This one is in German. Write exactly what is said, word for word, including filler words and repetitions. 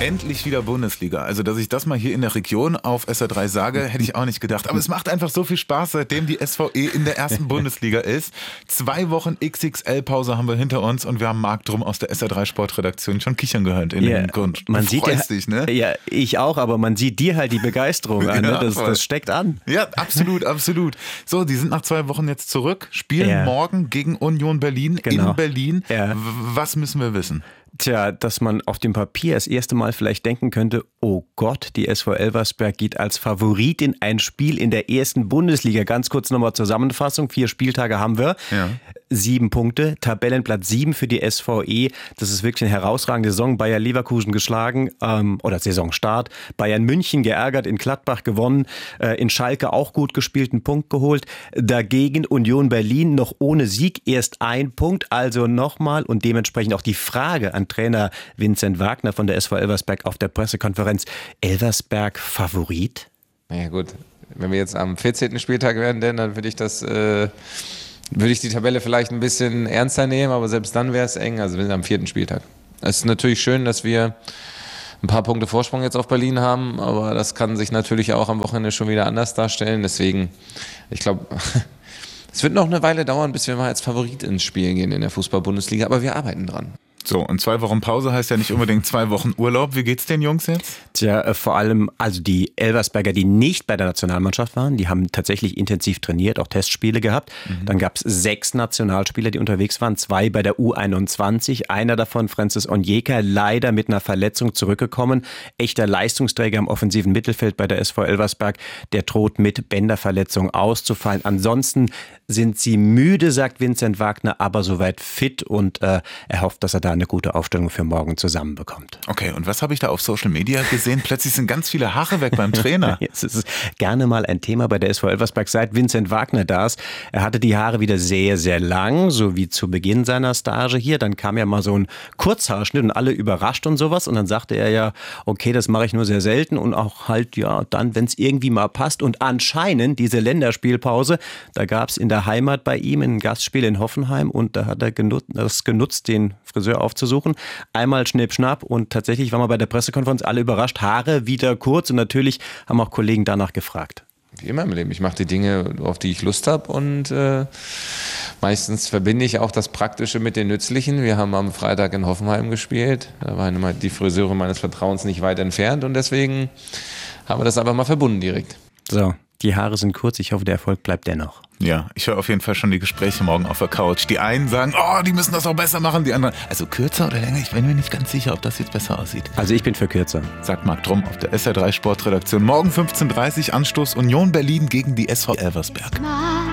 Endlich wieder Bundesliga. Also, dass ich das mal hier in der Region auf S R drei sage, hätte ich auch nicht gedacht. Aber es macht einfach so viel Spaß, seitdem die S V E in der ersten Bundesliga ist. Zwei Wochen X X L-Pause haben wir hinter uns und wir haben Marc Drum aus der S R drei Sportredaktion schon kichern gehört in ja, den Grund. Du man freust sieht dich, ne? Ja, ich auch, aber man sieht dir halt die Begeisterung an. Ne? Ja, Das, das steckt an. Ja, absolut, absolut. So, die sind nach zwei Wochen jetzt zurück, spielen ja. morgen gegen Union Berlin genau. in Berlin. Ja. Was müssen wir wissen? Tja, dass man auf dem Papier das erste Mal vielleicht denken könnte, oh Gott, die S V Elversberg geht als Favorit in ein Spiel in der ersten Bundesliga. Ganz kurz nochmal Zusammenfassung, vier Spieltage haben wir, ja. sieben Punkte, Tabellenplatz sieben für die S V E. Das ist wirklich eine herausragende Saison. Bayer Leverkusen geschlagen ähm, oder Saisonstart. Bayern München geärgert, in Gladbach gewonnen, äh, in Schalke auch gut gespielt, einen Punkt geholt. Dagegen Union Berlin noch ohne Sieg, erst ein Punkt. Also nochmal und dementsprechend auch die Frage an Trainer Vincent Wagner von der S V Elversberg auf der Pressekonferenz. Elversberg Favorit? Ja gut, wenn wir jetzt am vierzehnten Spieltag wären, denn, dann würde ich das, äh, würde ich die Tabelle vielleicht ein bisschen ernster nehmen, aber selbst dann wäre es eng. Also wir sind am vierten Spieltag. Es ist natürlich schön, dass wir ein paar Punkte Vorsprung jetzt auf Berlin haben, aber das kann sich natürlich auch am Wochenende schon wieder anders darstellen. Deswegen, ich glaube, es wird noch eine Weile dauern, bis wir mal als Favorit ins Spiel gehen in der Fußball-Bundesliga, aber wir arbeiten dran. So, und zwei Wochen Pause heißt ja nicht unbedingt zwei Wochen Urlaub. Wie geht's den Jungs jetzt? Tja, vor allem, also die Elversberger, die nicht bei der Nationalmannschaft waren, die haben tatsächlich intensiv trainiert, auch Testspiele gehabt. Mhm. Dann gab es sechs Nationalspieler, die unterwegs waren, zwei bei der U einundzwanzig. Einer davon, Francis Onyeka, leider mit einer Verletzung zurückgekommen. Echter Leistungsträger im offensiven Mittelfeld bei der S V Elversberg, der droht mit Bänderverletzung auszufallen. Ansonsten sind sie müde, sagt Vincent Wagner, aber soweit fit und äh, er hofft, dass er da eine gute Aufstellung für morgen zusammenbekommt. Okay, und was habe ich da auf Social Media gesehen? Plötzlich sind ganz viele Haare weg beim Trainer. Es ist gerne mal ein Thema bei der S V Elversberg, seit Vincent Wagner da ist. Er hatte die Haare wieder sehr, sehr lang, so wie zu Beginn seiner Stage hier. Dann kam ja mal so ein Kurzhaarschnitt und alle überrascht und sowas. Und dann sagte er ja, okay, das mache ich nur sehr selten und auch halt, ja, dann, wenn es irgendwie mal passt. Und anscheinend diese Länderspielpause, da gab es in der Heimat bei ihm ein Gastspiel in Hoffenheim und da hat er genutzt, das genutzt, den Friseur aufzusuchen. Einmal Schnipp, Schnapp und tatsächlich waren wir bei der Pressekonferenz alle überrascht. Haare wieder kurz und natürlich haben auch Kollegen danach gefragt. Wie immer im Leben. Ich mache die Dinge, auf die ich Lust habe und äh, meistens verbinde ich auch das Praktische mit den Nützlichen. Wir haben am Freitag in Hoffenheim gespielt. Da waren die Friseure meines Vertrauens nicht weit entfernt und deswegen haben wir das einfach mal verbunden direkt. So, die Haare sind kurz. Ich hoffe, der Erfolg bleibt dennoch. Ja, ich höre auf jeden Fall schon die Gespräche morgen auf der Couch. Die einen sagen, oh, die müssen das auch besser machen. Die anderen, also kürzer oder länger, ich bin mir nicht ganz sicher, ob das jetzt besser aussieht. Also ich bin für kürzer. Sagt Marc Drum auf der S R drei Sportredaktion. Morgen fünfzehn Uhr dreißig Anstoß Union Berlin gegen die S V Elversberg.